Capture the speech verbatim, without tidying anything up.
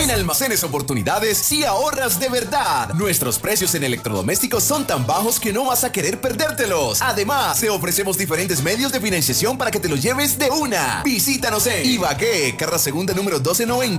En Almacenes Oportunidades, si ahorras de verdad. Nuestros precios en electrodomésticos son tan bajos que no vas a querer perdértelos. Además, te ofrecemos diferentes medios de financiación para que te los lleves de una. Visítanos en Ibagué, carrera segunda número doce noventa.